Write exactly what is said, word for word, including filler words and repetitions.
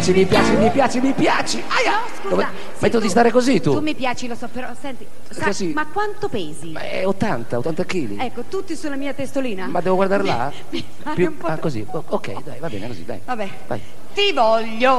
Mi piaci, mi piaci, mi piaci. Aia. No, scusa. Come... Sì, Metto tu, di stare così tu. Tu mi piaci, lo so, però senti, sa, Così. ma quanto pesi? Beh, ottanta, ottanta chili. Ecco, tutti sulla mia testolina. Ma devo guardare là? Mi pare Più... un po'. Ah, così. O- ok, dai, va bene così, dai. Vabbè. Vai. Ti voglio